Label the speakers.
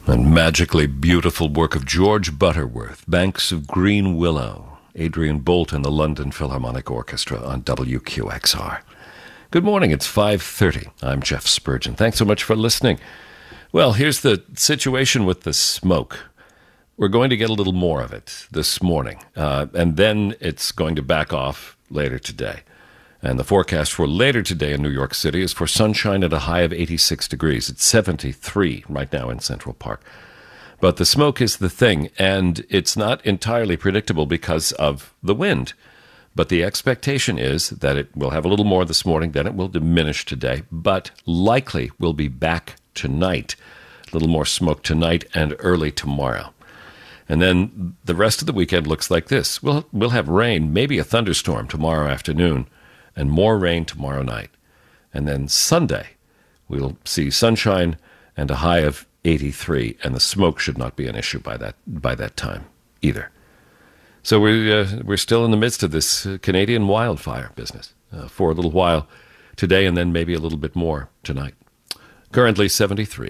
Speaker 1: And magically beautiful work of George Butterworth, Banks of Green Willow, Adrian Bolt and the London Philharmonic Orchestra on WQXR. Good morning, it's 5:30. I'm Jeff Spurgeon. Thanks so much for listening. Well, here's the situation with the smoke. We're going to get a little more of it this morning, and then it's going to back off later today. And the forecast for later today in New York City is for sunshine at a high of 86 degrees. It's 73 right now in Central Park. But the smoke is the thing, and it's not entirely predictable because of the wind. But the expectation is that it will have a little more this morning, then it will diminish today, but likely will be back tonight. A little more smoke tonight and early tomorrow. And then the rest of the weekend looks like this. We'll have rain, maybe a thunderstorm tomorrow afternoon, and more rain tomorrow night. And then Sunday, we'll see sunshine and a high of 83, and the smoke should not be an issue by that time either. So we're still in the midst of this Canadian wildfire business for a little while today, and then maybe a little bit more tonight. Currently 73.